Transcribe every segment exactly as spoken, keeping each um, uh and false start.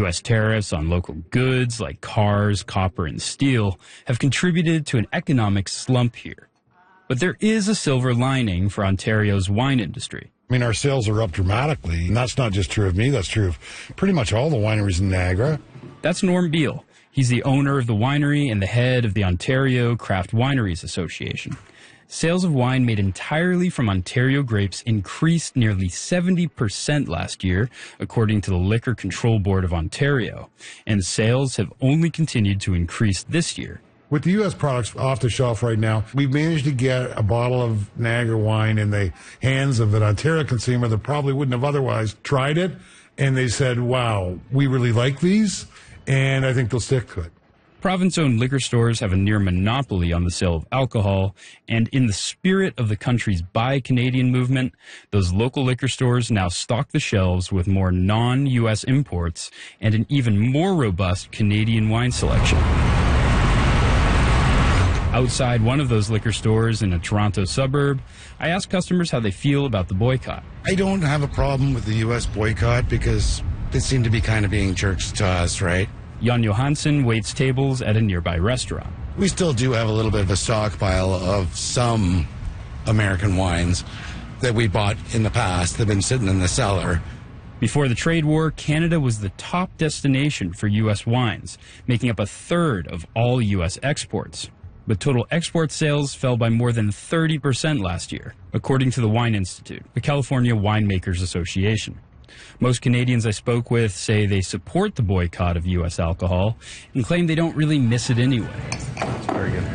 U S tariffs on local goods like cars, copper, and steel have contributed to an economic slump here. But there is a silver lining for Ontario's wine industry. I mean, our sales are up dramatically, and that's not just true of me, that's true of pretty much all the wineries in Niagara. That's Norm Beal. He's the owner of the winery and the head of the Ontario Craft Wineries Association. Sales of wine made entirely from Ontario grapes increased nearly seventy percent last year, according to the Liquor Control Board of Ontario, and sales have only continued to increase this year. With the U S products off the shelf right now, we've managed to get a bottle of Niagara wine in the hands of an Ontario consumer that probably wouldn't have otherwise tried it, and they said, wow, we really like these, and I think they'll stick to it. Province-owned liquor stores have a near monopoly on the sale of alcohol, and in the spirit of the country's Buy Canadian movement, those local liquor stores now stock the shelves with more non-U S imports and an even more robust Canadian wine selection. Outside one of those liquor stores in a Toronto suburb, I asked customers how they feel about the boycott. I don't have a problem with the U S boycott because they seem to be kind of being jerks to us, right? Jan Johansson waits tables at a nearby restaurant. We still do have a little bit of a stockpile of some American wines that we bought in the past that have been sitting in the cellar. Before the trade war, Canada was the top destination for U S wines, making up a third of all U S exports. But total export sales fell by more than thirty percent last year, according to the Wine Institute, the California Winemakers Association. Most Canadians I spoke with say they support the boycott of U S alcohol and claim they don't really miss it anyway. It's very good.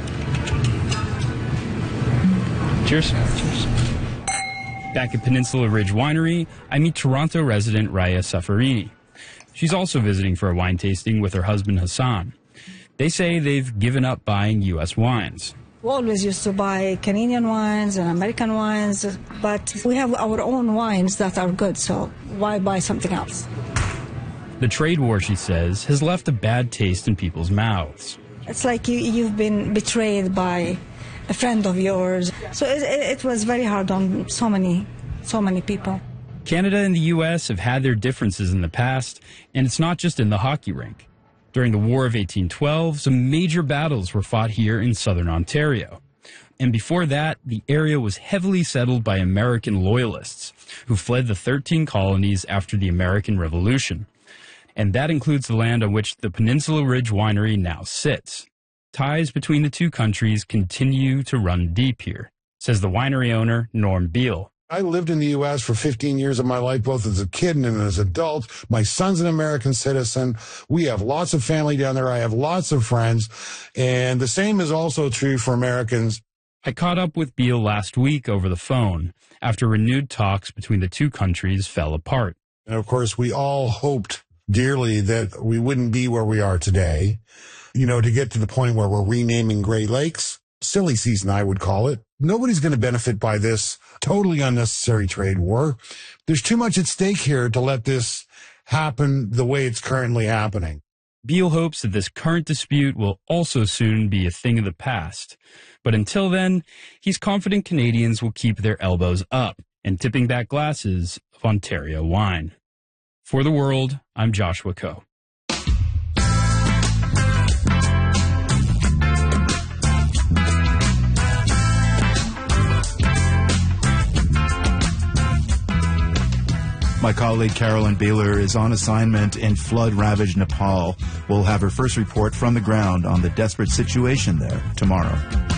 Cheers. Cheers. Back at Peninsula Ridge Winery, I meet Toronto resident Raya Safarini. She's also visiting for a wine tasting with her husband Hassan. They say they've given up buying U S wines. We always used to buy Canadian wines and American wines, but we have our own wines that are good, so why buy something else? The trade war, she says, has left a bad taste in people's mouths. It's like you, you've been betrayed by a friend of yours. So it, it was very hard on so many, so many people. Canada and the U S have had their differences in the past, and it's not just in the hockey rink. During the War of eighteen twelve, some major battles were fought here in southern Ontario. And before that, the area was heavily settled by American loyalists who fled the thirteen colonies after the American Revolution. And that includes the land on which the Peninsula Ridge Winery now sits. Ties between the two countries continue to run deep here, says the winery owner, Norm Beal. I lived in the U S for fifteen years of my life, both as a kid and as an adult. My son's an American citizen. We have lots of family down there. I have lots of friends. And the same is also true for Americans. I caught up with Beal last week over the phone after renewed talks between the two countries fell apart. And of course, we all hoped dearly that we wouldn't be where we are today. You know, to get to the point where we're renaming Great Lakes. Silly season, I would call it. Nobody's going to benefit by this totally unnecessary trade war. There's too much at stake here to let this happen the way it's currently happening. Beal hopes that this current dispute will also soon be a thing of the past. But until then, he's confident Canadians will keep their elbows up and tipping back glasses of Ontario wine. For the World, I'm Joshua Coe. My colleague Carolyn Baylor is on assignment in flood-ravaged Nepal. We'll have her first report from the ground on the desperate situation there tomorrow.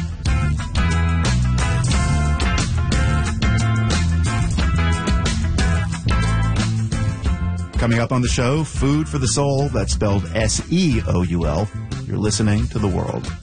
Coming up on the show, food for the soul, that's spelled S E O U L. You're listening to The World.